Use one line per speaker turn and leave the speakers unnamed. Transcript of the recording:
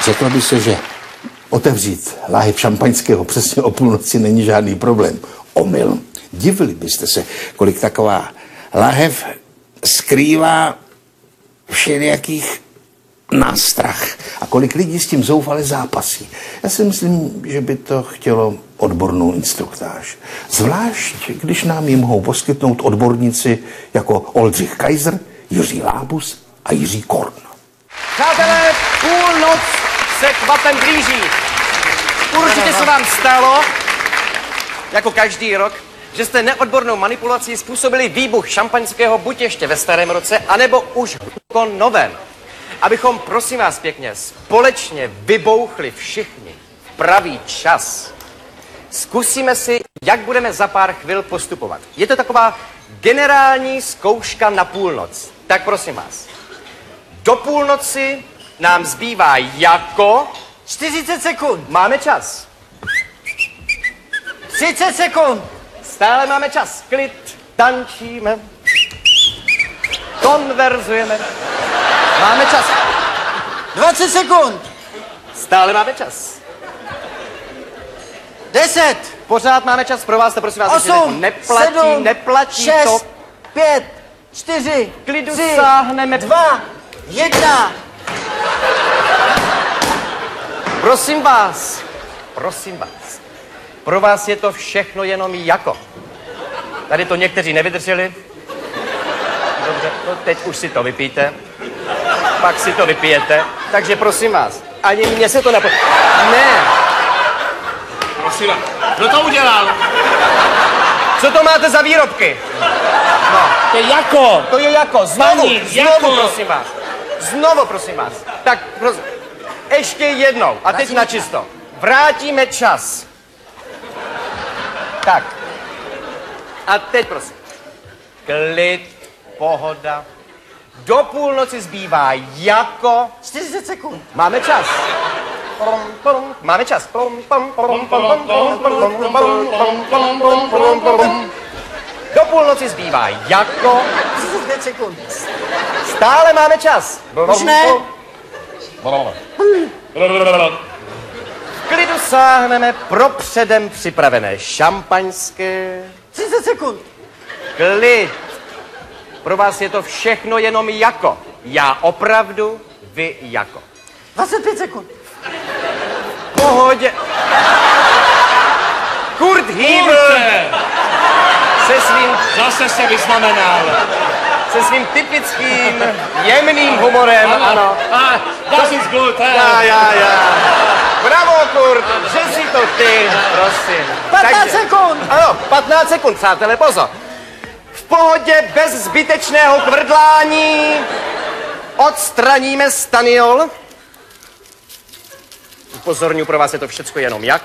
Řeklo by se, že otevřít láhev šampaňského přesně o půlnoci není žádný problém. Omyl. Divili byste se, kolik taková láhev skrývá všelijakých nástrah a kolik lidí s tím zoufale zápasí. Já si myslím, že by to chtělo odbornou instruktáž. Zvlášť, když nám ji mohou poskytnout odborníci jako Oldřich Kaiser, Jiří Lábus a Jiří Korn.
Přátelé, půlnoc se kvapem blíží. Určitě se vám stalo, jako každý rok, že jste neodbornou manipulací způsobili výbuch šampaňského buď ještě ve starém roce, anebo už v novém. Abychom, prosím vás pěkně, společně vybouchli všichni v pravý čas. Zkusíme si, jak budeme za pár chvil postupovat. Je to taková generální zkouška na půlnoc. Tak prosím vás, do půlnoci nám zbývá jako
40 sekund.
Máme čas.
30 sekund.
Stále máme čas. Klid, tančíme, konverzujeme. Máme čas.
20 sekund.
Stále máme čas.
10.
Pořád máme čas pro vás, to prosím vás,
8.
neplatí,
7.
neplatí
6.
to.
5. 4.
Klidu
3.
sáhneme.
2. 1.
Prosím vás, pro vás je to všechno jenom jako. Tady to někteří nevydrželi. Dobře, no teď už si to vypijte. Pak si to vypijete. Takže prosím vás, ani mně se to Ne.
Prosím vás, kdo to udělal?
Co to máte za výrobky? No.
To je jako.
To je jako. Znovu,
Paní,
znovu,
jako.
prosím vás. Znovu, prosím vás. Tak, prosím. Ještě jednou. A teď na čisto. Vrátíme čas. Tak. A teď, prosím. Klid, pohoda. Do půlnoci zbývá jako...
40 sekund.
Máme čas. Máme čas. Do půlnoci zbývá jako...
35 sekund.
Stále máme čas.
Už ne.
V klidu sáhneme pro předem připravené šampaňské.
30 sekund.
Klid. Pro vás je to všechno jenom jako. Já opravdu, vy jako.
25 sekund.
Pohodě. Kurt Hýbl se svým...
Zase se vyznamenal.
Se svým typickým jemným humorem, ano.
Das ist gut,
Já. Bravo, Kurt, že si to ty, prosím.
15 sekund.
Ano, 15 sekund, přátelé, pozor. V pohodě, bez zbytečného kvrdlání odstraníme staniol. Upozorňuji, pro vás je to všecko jenom jak.